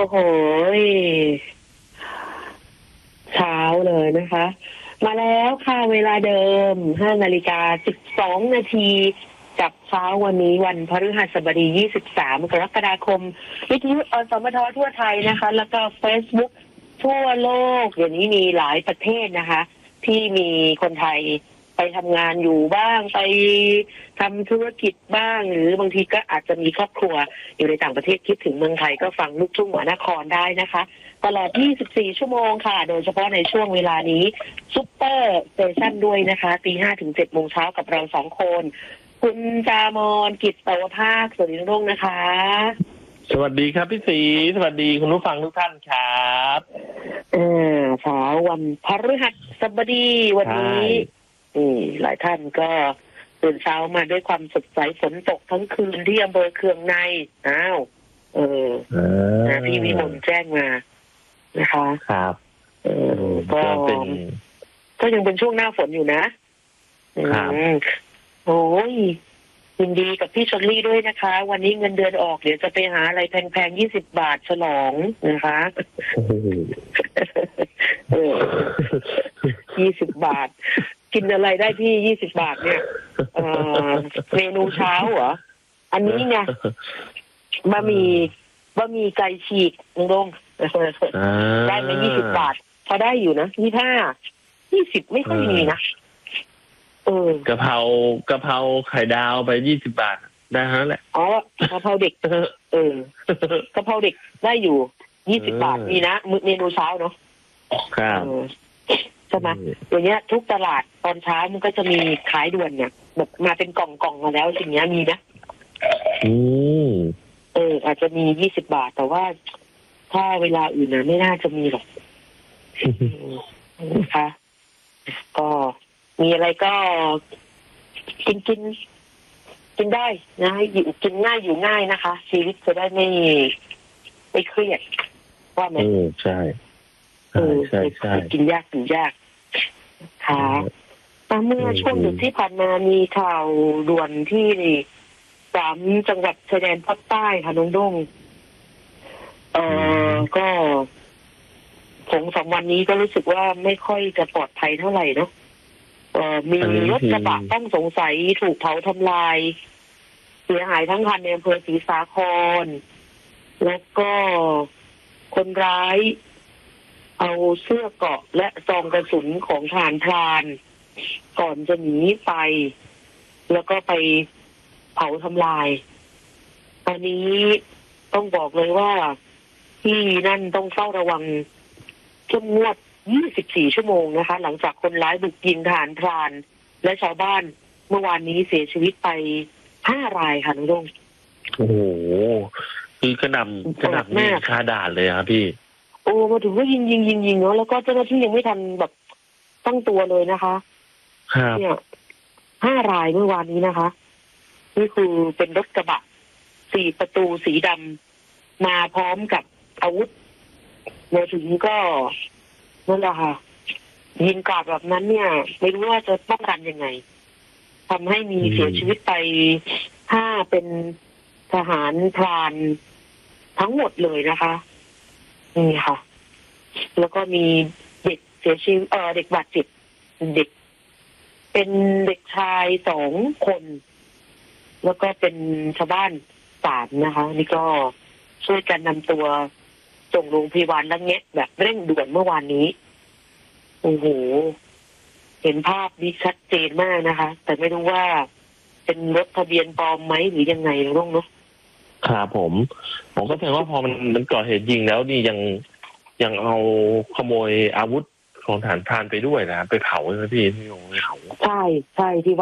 โหเช้าเลยนะคะ มาแล้วค่ะเวลาเดิม5:12 นาทีกับเช้าวันนี้วันพฤหัสบดี23 กรกฎาคมวิทยุอสมททั่วไทยนะคะ แล้วก็ Facebook ทั่วโลกเดี๋ยวนี้มีหลายประเทศนะคะ ที่มีคนไทยไปทำงานอยู่บ้างไปทำธุรกิจบ้างหรือบางทีก็อาจจะมีครอบครัวอยู่ในต่างประเทศคิดถึงเมืองไทยก็ฟังลูกทุ่งมหานครได้นะคะตลอด24 ชั่วโมงค่ะโดยเฉพาะในช่วงเวลานี้ซุปเปอร์สเตชันด้วยนะคะตี 5 ถึง 7 โมงเช้ากับเรา2 คนคุณจามอนกิจตวภาคสวัสดีน้องนะคะสวัสดีครับพี่ศรีสวัสดีคุณผู้ฟังทุกท่านครับเช้าวันพฤหัสบดีวันนี้หลายท่านก็ตื่นเช้ามาด้วยความสดใสฝนตกทั้งคืนที่อำเภอเคืองในพี่วิมลแจ้งมานะคะครับก็ยังเป็นช่วงหน้าฝนอยู่นะครับโอ้ยยินดีกับพี่ชลลี่ด้วยนะคะวันนี้เงินเดือนออกเดี๋ยวจะไปหาอะไรแพงๆ20 บาทฉลองนะคะ20 บาทกินอะไรได้พี่20 บาทเนี่ยเมนูเช้าเหรออันนี้ไงบะหมี่ไก่ฉีกลงได้ไหม20 บาทพอได้อยู่นะ20ไม่ค่อยมีนะกะเพราไข่ดาวไป20 บาทได้ฮะแหละกะเพราเด็กกะเพราเด็กได้อยู่20 บาทมีนะเมนูเช้าเนาะครับใช่ไหมอย่างเงี้ยทุกตลาดตอนเช้ามันก็จะมีขายด่วนเนี่ยแบบมาเป็นกล่องๆมาแล้วสิ่งเงี้ยมีนะอาจจะมี20 บาทแต่ว่าถ้าเวลาอื่นนะไม่น่าจะมีหรอกนะคะก็มีอะไรก็กินได้นะอยู่กินง่ายอยู่ง่ายนะคะชีวิตจะได้ไม่เครียดว่าไหมใช่กินยากค่ะเมื่อช่วงดึกที่ผ่านมามีข่าวด่วนที่3 จังหวัดชายแดนภาคใต้ค่ะน้องด้งก็2-3 วันนี้ก็รู้สึกว่าไม่ค่อยจะปลอดภัยเท่าไหร่เนาะมีรถกระบะต้องสงสัยถูกเผาทำลายเสียหายทั้งคันในอำเภอศรีสาครแล้วก็คนร้ายเอาเสื้อเกราะและซองกระสุนของทหารพรานก่อนจะหนีไปแล้วก็ไปเผาทำลายตอนนี้ต้องบอกเลยว่าที่นั่นต้องเฝ้าระวังเข้มงวด24 ชั่วโมงนะคะหลังจากคนร้ายบุกยิงทหารพรานและชาวบ้านเมื่อวานนี้เสียชีวิตไป5 รายค่ะน้องดงโอ้โหคือกระหน่ำยิงคาด่านเลยครับพี่มาถึงก็ยิงเนาะแล้วก็เจ้าหน้าที่ยังไม่ทันแบบตั้งตัวเลยนะคะเนี่ย5 รายเมื่อวานนี้นะคะนี่คือเป็นรถกระบะ4 ประตูสีดำมาพร้อมกับอาวุธมาถึงก็นั่นแหละค่ะยิงกราดแบบนั้นเนี่ยไม่รู้ว่าจะป้องกันยังไงทำให้มีเสียชีวิตไป5เป็นทหารพรานทั้งหมดเลยนะคะนี่ค่ะแล้วก็มีเด็กเสียชีวิตเด็กบาดเจ็บเด็กเป็นเด็กชาย2 คนแล้วก็เป็นชาวบ้าน3นะคะนี่ก็ช่วยกันนำตัวส่งโรงพยาบาลแล้วเงี้ยแบบเร่งด่วนเมื่อวานนี้โอ้โหเห็นภาพนี้ชัดเจนมากนะคะแต่ไม่รู้ว่าเป็นรถทะเบียนปลอมไหมหรือยังไงน้องเนาะครับผมก็แสดงว่าพอมันก่อเหตุยิงแล้วนี่ยังเอาขโมยอาวุธของทหารพรานไปด้วยนะไปเผาใช่ไหมพี่ใช่ที่